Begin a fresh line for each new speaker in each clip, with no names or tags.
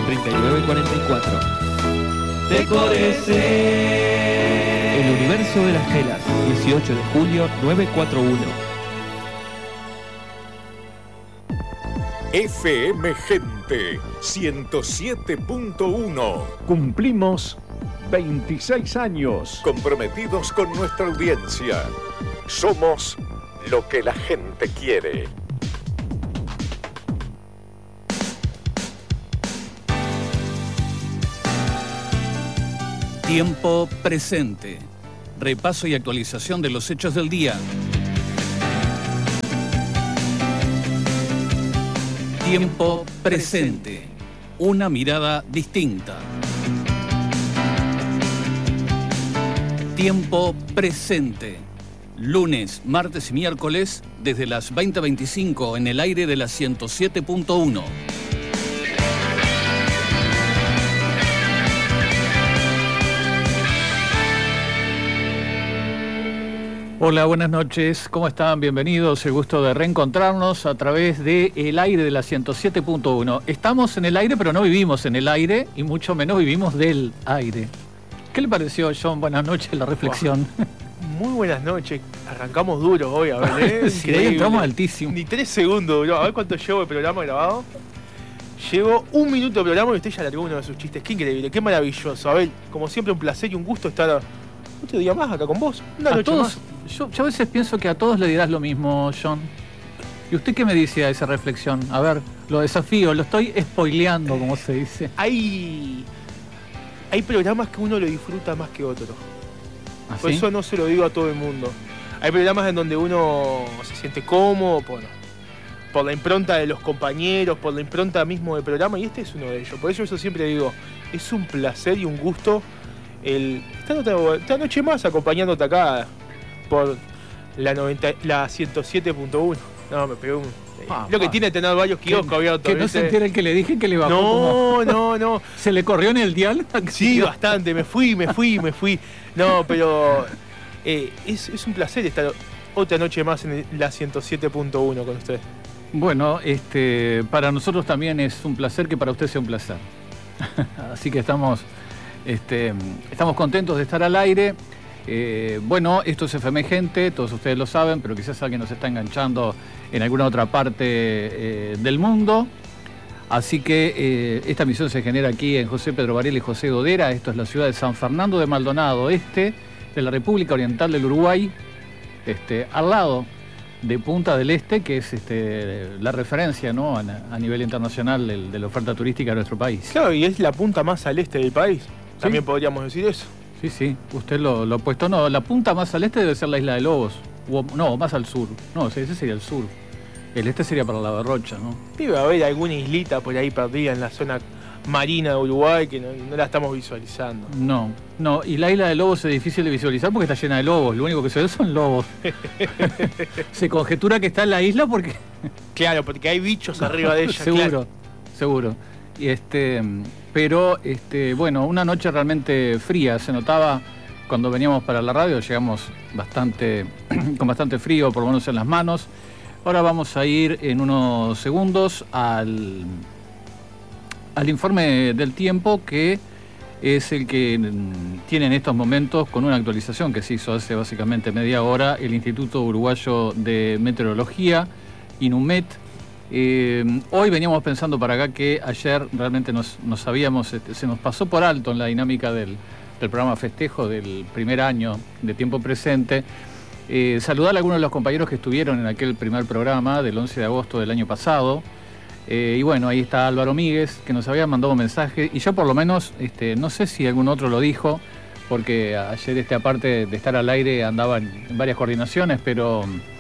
3944.
Decórese.
El universo de las telas, 18 de julio 941.
FM Gente 107.1.
Cumplimos 26 años.
Comprometidos con nuestra audiencia. Somos lo que la gente quiere.
Tiempo presente. Repaso y actualización de los hechos del día. Tiempo presente. Una mirada distinta. Tiempo presente. Lunes, martes y miércoles, desde las 20:25 en el aire de la 107.1. Hola, buenas noches, ¿cómo están? Bienvenidos, el gusto de reencontrarnos a través de el aire de la 107.1. Estamos en el aire, pero no vivimos en el aire, y mucho menos vivimos del aire. ¿Qué le pareció, John? Buenas noches, la reflexión.
Muy buenas noches, arrancamos duro hoy, a ver,
sí, hoy entramos altísimo.
Ni 3 segundos duró, a ver cuánto llevo el programa grabado. Llevo 1 minuto de programa y usted ya largó uno de sus chistes, qué increíble, qué maravilloso. Abel, como siempre un placer y un gusto estar otro día más acá con vos, una noche
todos,
más.
Yo a veces pienso que a todos le dirás lo mismo, John. ¿Y usted qué me dice a esa reflexión? A ver, lo desafío, lo estoy spoileando, como se dice.
Hay programas que uno lo disfruta más que otro.
¿Ah,
Por
sí?
eso no se lo digo a todo el mundo. Hay programas en donde uno se siente cómodo por la impronta de los compañeros, por la impronta mismo del programa, y este es uno de ellos. Por eso yo siempre digo, es un placer y un gusto estar otra noche más acompañándote acá por la 107.1. No, me pegó lo que tiene tener varios kioscos abiertos.
Que no se entere el que le dije que le bajó.
No.
¿Se le corrió en el dial?
Sí, bastante, me fui. No, pero es un placer estar otra noche más en la 107.1 con usted.
Bueno, para nosotros también es un placer que para usted sea un placer. Así que estamos contentos de estar al aire. Bueno, esto es FM Gente, todos ustedes lo saben, pero quizás alguien nos está enganchando en alguna otra parte del mundo. Así que esta emisión se genera aquí en José Pedro Varela y José Godera. Esto es la ciudad de San Fernando de Maldonado, de la República Oriental del Uruguay, al lado de Punta del Este, que es la referencia, ¿no?, a nivel internacional de la oferta turística de nuestro país.
Claro, y es la punta más al este del país. ¿Sí? También podríamos decir eso.
Sí, usted lo ha puesto. No, la punta más al este debe ser la isla de Lobos. No, más al sur. No, ese sería el sur. El este sería para la Barrocha, ¿no?
Debe haber alguna islita por ahí perdida en la zona marina de Uruguay que no la estamos visualizando.
No, y la isla de Lobos es difícil de visualizar porque está llena de lobos. Lo único que se ve son lobos. Se conjetura que está en la isla porque...
Claro, porque hay bichos arriba de ella.
Seguro. Y pero bueno, una noche realmente fría. Se notaba cuando veníamos para la radio, llegamos con bastante frío, por lo menos en las manos. Ahora vamos a ir en unos segundos al informe del tiempo, que es el que tiene en estos momentos, con una actualización que se hizo hace básicamente media hora, el Instituto Uruguayo de Meteorología, INUMET. Hoy veníamos pensando para acá que ayer realmente se nos pasó por alto en la dinámica del programa festejo del primer año de Tiempo Presente. Saludar a algunos de los compañeros que estuvieron en aquel primer programa del 11 de agosto del año pasado. Y bueno, ahí está Álvaro Míguez, que nos había mandado un mensaje, y yo por lo menos, no sé si algún otro lo dijo, porque ayer aparte de estar al aire andaba en varias coordinaciones, pero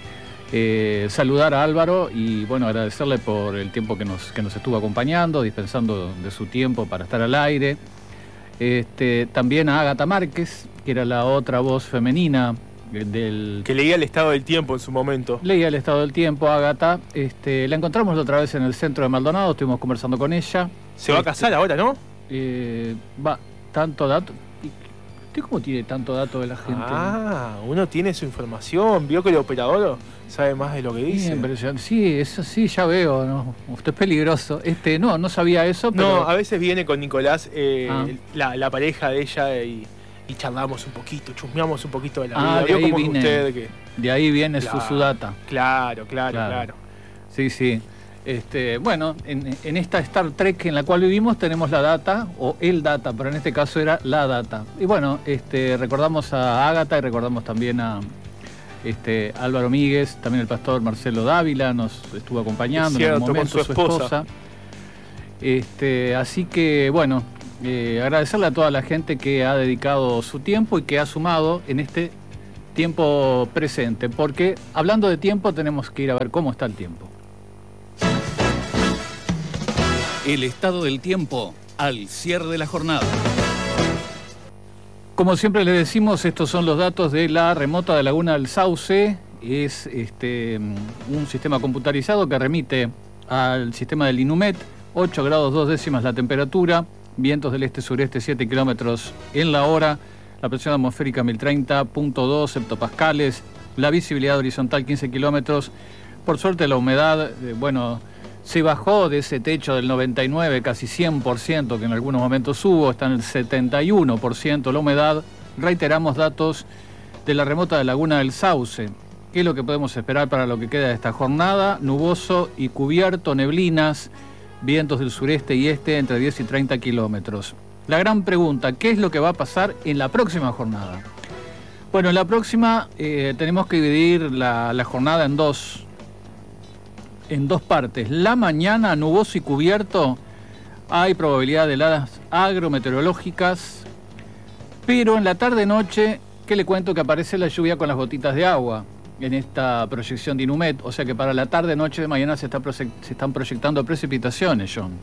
saludar a Álvaro y bueno, agradecerle por el tiempo que nos estuvo acompañando, dispensando de su tiempo para estar al aire. También a Ágata Márquez, que era la otra voz femenina que
leía el estado del tiempo en su momento.
Leía el estado del tiempo, Ágata. La encontramos otra vez en el centro de Maldonado, estuvimos conversando con ella.
Se va a casar ahora, ¿no?
Tanto dato. ¿Usted cómo tiene tanto dato de la gente?
Ah, uno tiene su información. Vio que el operador sabe más de lo que dice.
Sí, eso sí, ya veo, ¿no? Usted es peligroso. No sabía eso, pero...
No, a veces viene con Nicolás, la pareja de ella, y charlamos un poquito, chusmeamos un poquito de la vida.
De ahí
como
viene,
usted que...
de ahí viene su data.
Claro.
Sí. Bueno, en esta Star Trek en la cual vivimos tenemos la data, o el data, pero en este caso era la data. Y bueno, recordamos a Ágata y recordamos también a Álvaro Míguez, también el pastor Marcelo Dávila nos estuvo acompañando en algún momento,
con su esposa.
Así que bueno, agradecerle a toda la gente que ha dedicado su tiempo y que ha sumado en este tiempo presente, porque hablando de tiempo tenemos que ir a ver cómo está el tiempo.
El estado del tiempo al cierre de la jornada.
Como siempre les decimos, estos son los datos de la remota de Laguna del Sauce. Es un sistema computarizado que remite al sistema del Inumet. 8 grados 2 décimas la temperatura, vientos del este-sureste 7 kilómetros en la hora, la presión atmosférica 1030.2 hectopascales, la visibilidad horizontal 15 kilómetros. Por suerte la humedad, se bajó de ese techo del 99, casi 100%, que en algunos momentos hubo, está en el 71% la humedad. Reiteramos datos de la remota de Laguna del Sauce. ¿Qué es lo que podemos esperar para lo que queda de esta jornada? Nuboso y cubierto, neblinas, vientos del sureste y este entre 10 y 30 kilómetros. La gran pregunta, ¿qué es lo que va a pasar en la próxima jornada? Bueno, en la próxima tenemos que dividir la jornada en dos partes. La mañana, nuboso y cubierto, hay probabilidad de heladas agrometeorológicas, pero en la tarde-noche, ¿qué le cuento? Que aparece la lluvia con las gotitas de agua en esta proyección de Inumet, o sea que para la tarde-noche de mañana se están proyectando precipitaciones, John.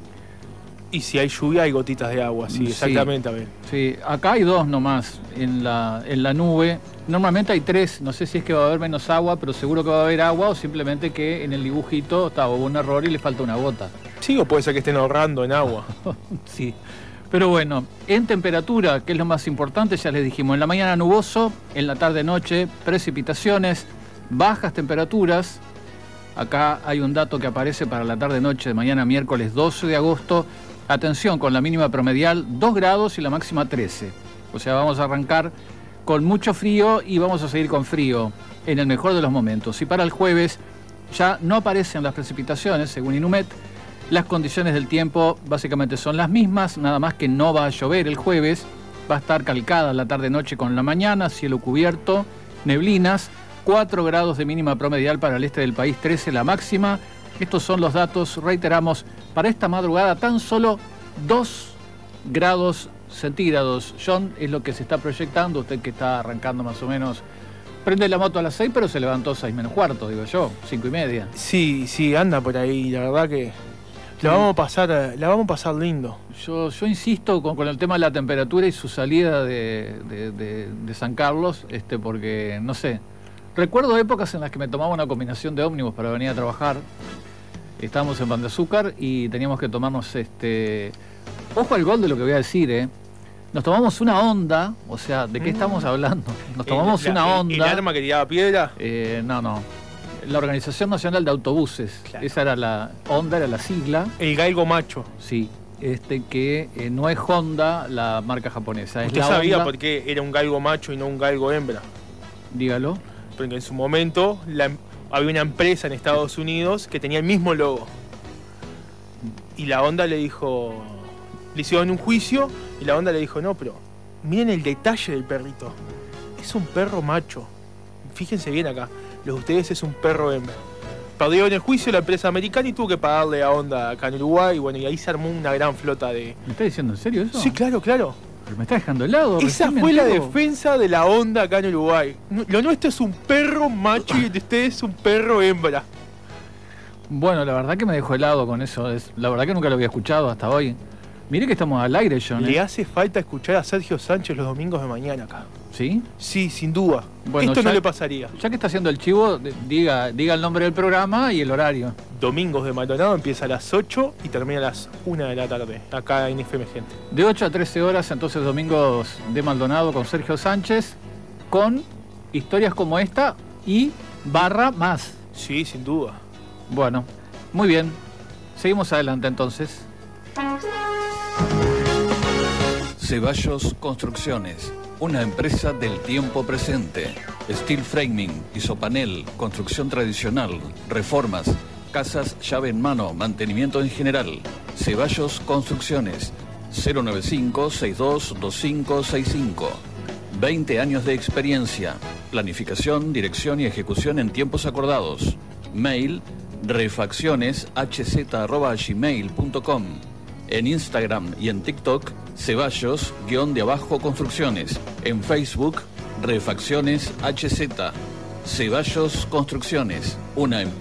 Y si hay lluvia hay gotitas de agua, sí, exactamente, a ver.
Sí, acá hay 2 nomás en la nube. Normalmente hay 3, no sé si es que va a haber menos agua, pero seguro que va a haber agua, o simplemente que en el dibujito hubo un error y le falta una gota.
Sí, o puede ser que estén ahorrando en agua.
Sí, pero bueno, en temperatura, que es lo más importante, ya les dijimos, en la mañana nuboso, en la tarde-noche precipitaciones, bajas temperaturas. Acá hay un dato que aparece para la tarde-noche de mañana miércoles 12 de agosto. Atención, con la mínima promedial 2 grados y la máxima 13. O sea, vamos a arrancar con mucho frío y vamos a seguir con frío en el mejor de los momentos. Y para el jueves ya no aparecen las precipitaciones, según Inumet. Las condiciones del tiempo básicamente son las mismas, nada más que no va a llover el jueves. Va a estar calcada la tarde-noche con la mañana, cielo cubierto, neblinas, 4 grados de mínima promedial para el este del país, 13 la máxima. Estos son los datos, reiteramos, para esta madrugada tan solo 2 grados centígrados. John, es lo que se está proyectando, usted que está arrancando más o menos, prende la moto a las 6, pero se levantó 6 menos cuarto, digo yo, 5 y media.
Sí, anda por ahí, la verdad que la vamos a pasar lindo.
Yo insisto con el tema de la temperatura y su salida de San Carlos, porque, no sé, recuerdo épocas en las que me tomaba una combinación de ómnibus para venir a trabajar. Estábamos en Pan de Azúcar y teníamos que tomarnos ojo al gol de lo que voy a decir, Nos tomamos una Honda, o sea, ¿de qué estamos hablando? Nos tomamos una Honda.
¿El arma que tiraba piedra?
No. La Organización Nacional de Autobuses. Claro. Esa era la Honda, era la sigla.
El galgo macho.
Sí, que no es Honda, la marca japonesa.
¿Usted sabía por qué era un galgo macho y no un galgo hembra?
Dígalo.
Porque en su momento había una empresa en Estados Unidos que tenía el mismo logo. Y la Honda le hicieron un juicio y la Honda le dijo, no, pero miren el detalle del perrito. Es un perro macho. Fíjense bien acá, lo de ustedes es un perro hembra. Perdió en el juicio la empresa americana y tuvo que pagarle a Honda acá en Uruguay. Y ahí se armó una gran flota de...
¿Me está diciendo en serio eso?
Sí, claro.
Pero me está dejando helado.
Esa fue la defensa de la Honda acá en Uruguay. Lo nuestro es un perro macho y el de ustedes es un perro hembra.
Bueno, la verdad que me dejó helado con eso. La verdad que nunca lo había escuchado hasta hoy. Mire que estamos al aire, John.
Le hace falta escuchar a Sergio Sánchez los domingos de mañana acá.
¿Sí?
Sí, sin duda.
Bueno,
Esto
ya-
no le pasaría.
Ya que está haciendo el chivo, diga el nombre del programa y el horario.
Domingos de Maldonado empieza a las 8 y termina a las 1 de la tarde, acá en FM Gente.
De 8 a 13 horas, entonces Domingos de Maldonado con Sergio Sánchez, con historias como esta y barra más.
Sí, sin duda.
Bueno, muy bien. Seguimos adelante entonces.
Ceballos Construcciones, una empresa del tiempo presente. Steel framing, isopanel, construcción tradicional, reformas, casas llave en mano, mantenimiento en general. Ceballos Construcciones, 095-622565. 20 años de experiencia. Planificación, dirección y ejecución en tiempos acordados. Mail refaccioneshz@gmail.com. En Instagram y en TikTok, Ceballos_Construcciones. En Facebook, Refacciones HZ. Ceballos Construcciones, una empresa